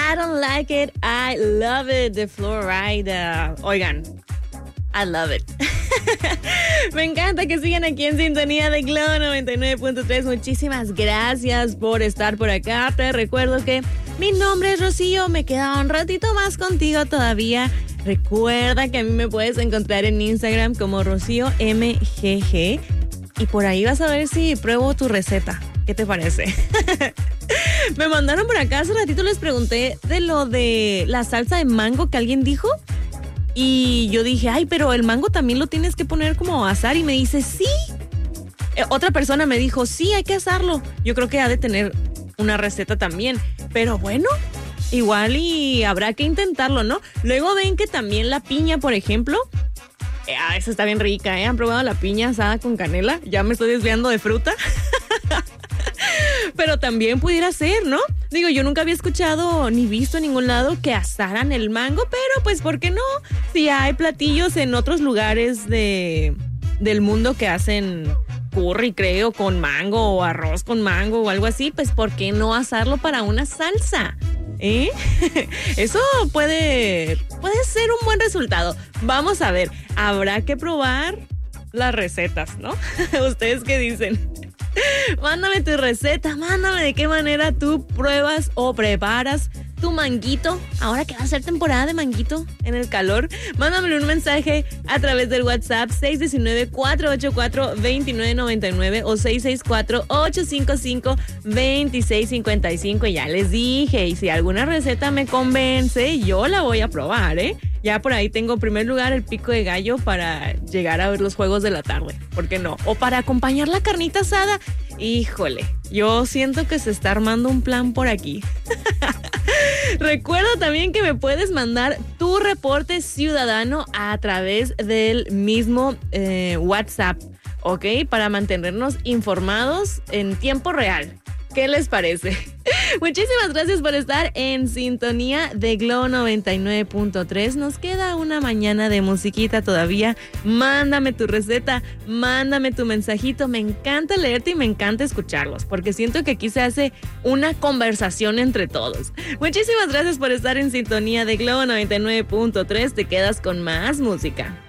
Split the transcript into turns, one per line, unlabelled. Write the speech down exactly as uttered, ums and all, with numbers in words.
I don't like it, I love it, de Florida. Oigan, I love it. Me encanta que sigan aquí en sintonía de Globo noventa y nueve punto tres. Muchísimas gracias por estar por acá. Te recuerdo que mi nombre es Rocío. Me queda un ratito más contigo todavía. Recuerda que a mí me puedes encontrar en Instagram como Rocío M G G. Y por ahí vas a ver si pruebo tu receta. ¿Qué te parece? Me mandaron por acá, hace ratito les pregunté de lo de la salsa de mango que alguien dijo. Y yo dije, ay, pero el mango también lo tienes que poner como a asar. Y me dice, sí. Eh, otra persona me dijo, sí, hay que asarlo. Yo creo que ha de tener una receta también. Pero bueno, igual y habrá que intentarlo, ¿no? Luego ven que también la piña, por ejemplo. Eh, ah, esa está bien rica, ¿eh? ¿Han probado la piña asada con canela? Ya me estoy desviando de fruta. Pero también pudiera ser, ¿no? Digo, yo nunca había escuchado ni visto en ningún lado que asaran el mango, pero pues, ¿por qué no? Si hay platillos en otros lugares de, del mundo que hacen curry, creo, con mango o arroz con mango o algo así, pues, ¿por qué no asarlo para una salsa? ¿Eh? Eso puede, puede ser un buen resultado. Vamos a ver, habrá que probar las recetas, ¿no? ¿Ustedes qué dicen? Mándame tu receta, mándame de qué manera tú pruebas o preparas tu manguito. Ahora que va a ser temporada de manguito en el calor, mándame un mensaje a través del WhatsApp seis uno nueve, cuatro ocho cuatro, dos nueve nueve nueve o seis seis cuatro, ocho cinco cinco, dos seis cinco cinco. Ya les dije, y si alguna receta me convence, yo la voy a probar, ¿eh? Ya por ahí tengo en primer lugar el pico de gallo para llegar a ver los juegos de la tarde. ¿Por qué no? O para acompañar la carnita asada. Híjole, yo siento que se está armando un plan por aquí. Recuerda también que me puedes mandar tu reporte ciudadano a través del mismo eh, WhatsApp, ¿ok? Para mantenernos informados en tiempo real. ¿Qué les parece? Muchísimas gracias por estar en sintonía de Globo noventa y nueve punto tres. Nos queda una mañana de musiquita todavía. Mándame tu receta, mándame tu mensajito. Me encanta leerte y me encanta escucharlos, porque siento que aquí se hace una conversación entre todos. Muchísimas gracias por estar en sintonía de Globo noventa y nueve punto tres. Te quedas con más música.